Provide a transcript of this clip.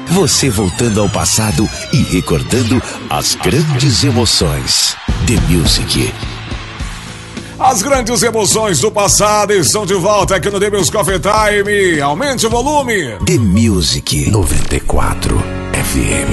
Você voltando ao passado e recordando as grandes emoções. The Music. As grandes emoções do passado estão de volta aqui no The Music Coffee Time. Aumente o volume. The Music 94 FM.